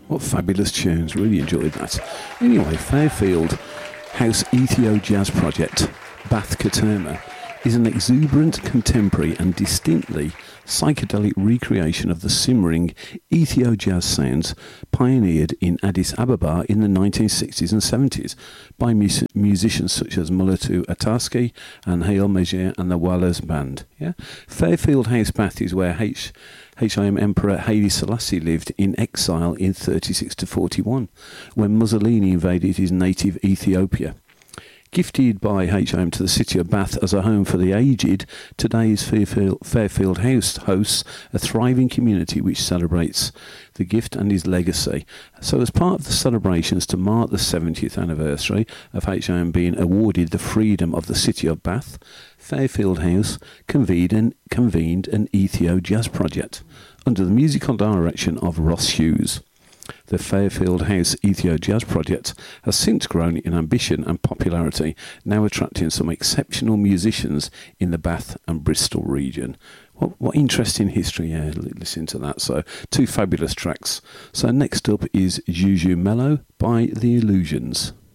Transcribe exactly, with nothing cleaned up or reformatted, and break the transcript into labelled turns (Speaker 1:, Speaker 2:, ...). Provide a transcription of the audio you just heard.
Speaker 1: What fabulous tunes. Really enjoyed that. Anyway, Fairfield House Ethio Jazz Project, Bath Katerma, is an exuberant, contemporary and distinctly psychedelic recreation of the simmering Ethio jazz sounds pioneered in Addis Ababa in the nineteen sixties and seventies by mus- musicians such as Mulatu Ataski and Haile Mejier and the Wallers Band. Yeah? Fairfield House Bath is where H. H I M Emperor Haile Selassie lived in exile in thirty-six to forty-one, when Mussolini invaded his native Ethiopia. Gifted by H I M to the city of Bath as a home for the aged, today's Fairfield, Fairfield House hosts a thriving community which celebrates the gift and his legacy. So as part of the celebrations to mark the seventieth anniversary of H I M being awarded the freedom of the city of Bath, Fairfield House convened an, convened an Ethio Jazz Project under the musical direction of Ross Hughes. The Fairfield House Ethio Jazz Project has since grown in ambition and popularity, now attracting some exceptional musicians in the Bath and Bristol region. What, what interesting history, yeah, listen to that. So, two fabulous tracks. So next up is Juju Mello by The Illusions.